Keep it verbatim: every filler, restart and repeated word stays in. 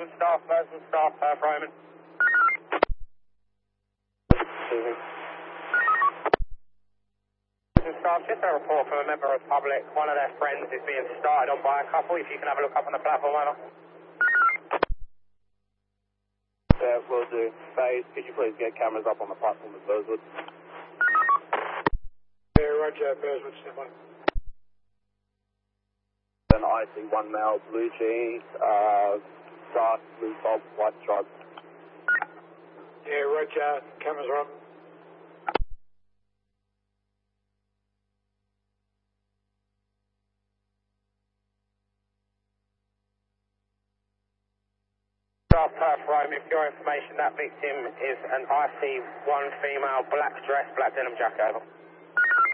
Persian staff, Persian staff, Perth Roman. Persian staff, just a report from a member of the public. One of their friends is being started on by a couple. If you can have a look up on the platform, over. Yeah, will do. Phase, could you please get cameras up on the platform at Burswood? Yeah, roger, Burswood, step one. Then I see one male, blue jeans, uh, dark blue top, white stripe. Yeah, roger, cameras are on. Staff Perth Roman, for your information, that victim is an I C one female, black dress, black denim jacket, over.